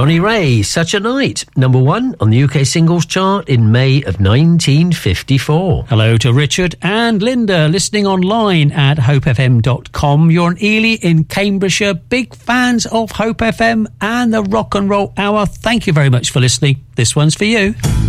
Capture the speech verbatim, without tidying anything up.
Johnny Ray, Such a Night, number one on the U K singles chart in May of nineteen fifty-four. Hello to Richard and Linda, listening online at hope f m dot com. You're in Ely in Cambridgeshire, big fans of Hope F M and the Rock and Roll Hour. Thank you very much for listening. This one's for you.